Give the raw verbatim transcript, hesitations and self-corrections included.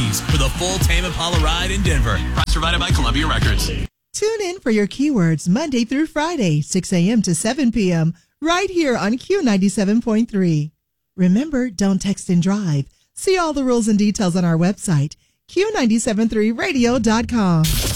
Rockies for the full Tame Impala ride in Denver. Price provided by Columbia Records. Tune in for your keywords Monday through Friday, six a.m. to seven p.m. right here on Q ninety-seven point three. Remember, don't text and drive. See all the rules and details on our website, Q nine seven three radio dot com.